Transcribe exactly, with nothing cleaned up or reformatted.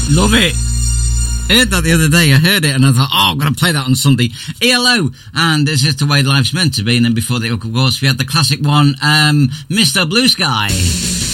Love it. I heard that the other day. I heard it and I thought, oh, I'm going to play that on Sunday. E L O, and this is the way life's meant to be. And then before the, of course, we had the classic one, um, Mister Blue Sky.